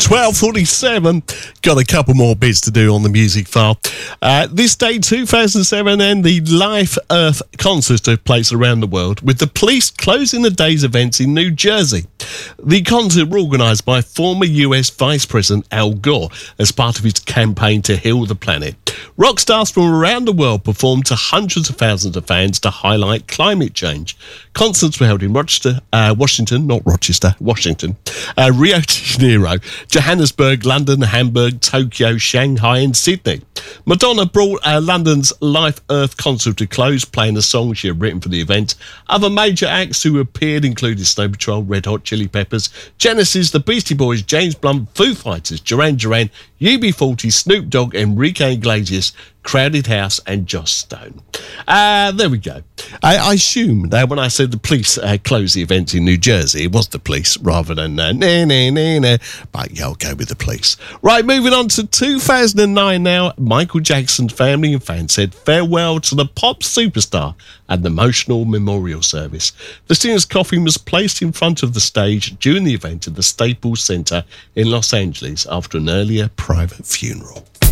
12:47. Got a couple more bits to do on the music file. This day, 2007, and the Life Earth concert took place around the world, with the Police closing the day's events in New Jersey. The concert were organised by former US Vice President Al Gore as part of his campaign to heal the planet. Rock stars from around the world performed to hundreds of thousands of fans to highlight climate change. Concerts were held in Washington, Rio de Janeiro, Johannesburg, London, Hamburg, Tokyo, Shanghai and Sydney. Madonna brought London's Life Earth concert to close, playing a song she had written for the event. Other major acts who appeared included Snow Patrol, Red Hot Chili Peppers, Genesis, The Beastie Boys, James Blunt, Foo Fighters, Duran Duran, UB40, Snoop Dogg, Enrique Iglesias, Crowded House and Joss Stone. There we go. I assume that when I said the Police closed the event in New Jersey, it was the Police rather than but yeah, I'll go with the Police. Right, moving on to 2009 now. Michael Jackson's family and fans said farewell to the pop superstar at the emotional memorial service. The singer's coffin was placed in front of the stage during the event at the Staples Center in Los Angeles after an earlier private funeral.